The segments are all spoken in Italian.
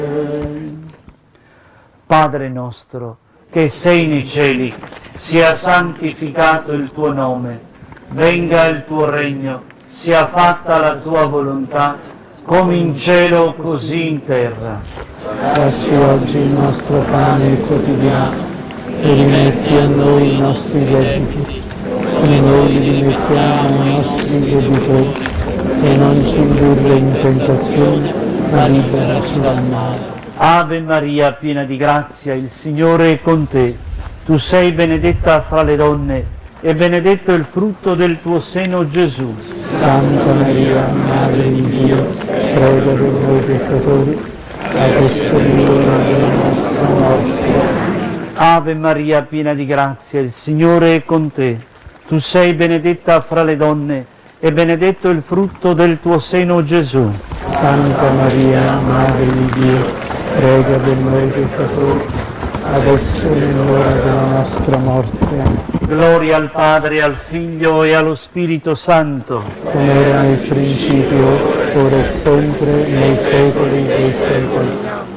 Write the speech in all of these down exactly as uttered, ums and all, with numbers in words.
Padre nostro, che sei nei cieli, sia santificato il tuo nome, venga il tuo regno, sia fatta la tua volontà, come in cielo così in terra. Dacci oggi il nostro pane quotidiano e rimetti a noi i nostri debiti, come noi li rimettiamo ai nostri debitori, e non ci indurre in tentazione, ma liberaci dal male. Ave Maria, piena di grazia, il Signore è con te. Tu sei benedetta fra le donne e benedetto il frutto del tuo seno, Gesù. Santa Maria, Madre di Dio, prega per noi peccatori, adesso è l'ora della nostra morte. Ave Maria, piena di grazia, il Signore è con te. Tu sei benedetta fra le donne e benedetto il frutto del tuo seno, Gesù. Santa Maria, Madre di Dio, prega per noi peccatori, adesso è l'ora della nostra morte. Gloria al Padre, al Figlio e allo Spirito Santo. Come era nel principio, ora e sempre, nei secoli dei secoli.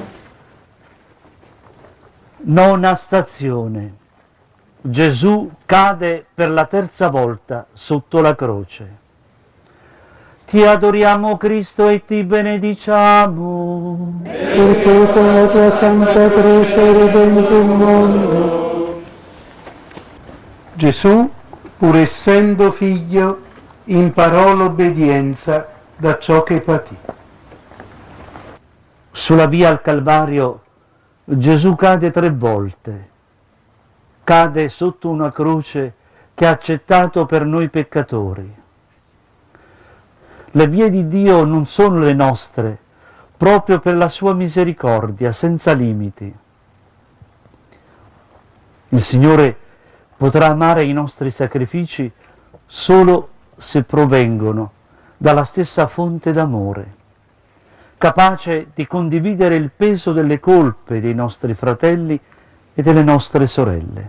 Nona stazione. Gesù cade per la terza volta sotto la croce. Ti adoriamo, Cristo, e ti benediciamo. Perché con la tua santa croce hai redento il mondo. Gesù, pur essendo figlio, imparò l'obbedienza da ciò che patì. Sulla via al Calvario Gesù cade tre volte. Cade sotto una croce che ha accettato per noi peccatori. Le vie di Dio non sono le nostre, proprio per la sua misericordia, senza limiti. Il Signore potrà amare i nostri sacrifici solo se provengono dalla stessa fonte d'amore, capace di condividere il peso delle colpe dei nostri fratelli e delle nostre sorelle.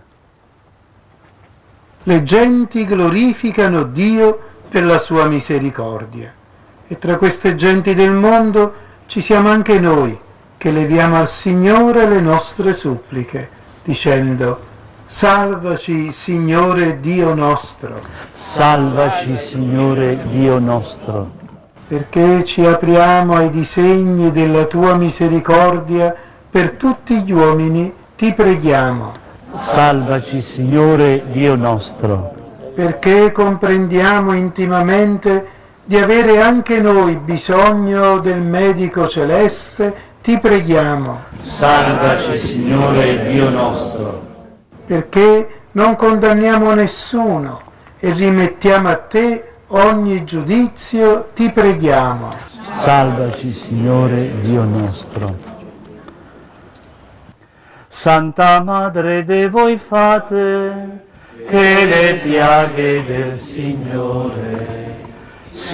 Le genti glorificano Dio per la sua misericordia, e tra queste genti del mondo ci siamo anche noi, che leviamo al Signore le nostre suppliche, dicendo: salvaci, Signore Dio nostro. Salvaci, Signore Dio nostro. Perché ci apriamo ai disegni della tua misericordia per tutti gli uomini, ti preghiamo. Salvaci, Signore Dio nostro. Perché comprendiamo intimamente di avere anche noi bisogno del medico celeste, ti preghiamo. Salvaci, Signore Dio nostro. Perché non condanniamo nessuno e rimettiamo a te ogni giudizio, ti preghiamo. Salvaci, Signore Dio nostro. Santa Madre de voi fate, che le piaghe del Signore